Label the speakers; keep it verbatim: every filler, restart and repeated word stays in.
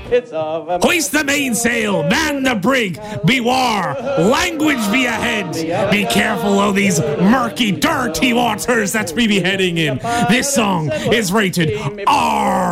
Speaker 1: It's of a
Speaker 2: Hoist the mainsail, man the brig, beware, language be ahead. Be careful of these murky, dirty waters that's we be heading in. This song is rated R.